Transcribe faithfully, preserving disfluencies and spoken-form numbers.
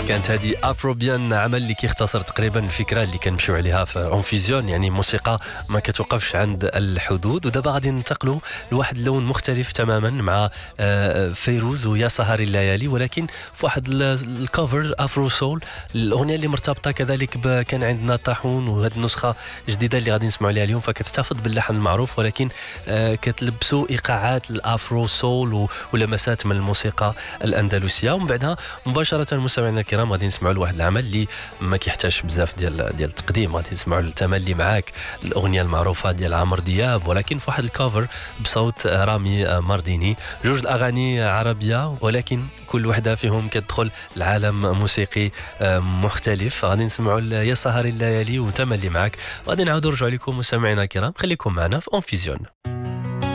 كانت هذه افروبيان، عمل اللي كيختصر تقريبا الفكره اللي كنمشيو عليها في اونفيزيون، يعني موسيقى ما كتوقفش عند الحدود. ودابا غادي ننتقلوا لواحد اللون مختلف تماما مع فيروز ويا سهر الليالي، ولكن في واحد الكفر افرو سول. الاغنيه اللي مرتبطه كذلك ب... كان عندنا طاحون، وهذه النسخه جديده اللي غادي نسمعوا عليها اليوم فكتحتفظ باللحن المعروف، ولكن كتلبسوا ايقاعات الافرو سول ولمسات من الموسيقى الاندلسيه. ومن بعدها مباشره مستمعينا الكرام غادي نسمعوا لواحد العمل اللي ما كيحتاجش بزاف ديال ديال التقديم. غادي نسمعوا التملي معاك، الاغنيه المعروفه ديال عمرو دياب، ولكن في واحد الكفر بصوت رامي مارديني. جوج الاغاني عربيه، ولكن كل وحده فيهم كتدخل لعالم موسيقي مختلف. غادي نسمعوا يا سهر الليالي وتملي معاك، غادي نعاودوا نرجعوا لكم مستمعينا الكرام. خليكم معنا في اونفيزيون.